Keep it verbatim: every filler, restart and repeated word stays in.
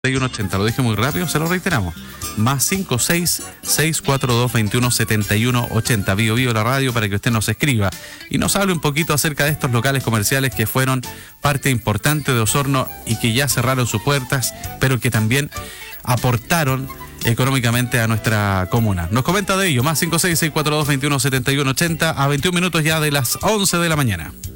uno ochenta, lo dije muy rápido, se lo reiteramos. Más cinco seis seis cuatro dos veintiuno setenta y uno ochenta. Bio Bio la radio para que usted nos escriba y nos hable un poquito acerca de estos locales comerciales que fueron parte importante de Osorno y que ya cerraron sus puertas, pero que también aportaron económicamente a nuestra comuna. Nos comenta de ello, más cinco seis seis cuatro dos veintiuno setenta y uno ochenta, a veintiún minutos ya de las once de la mañana.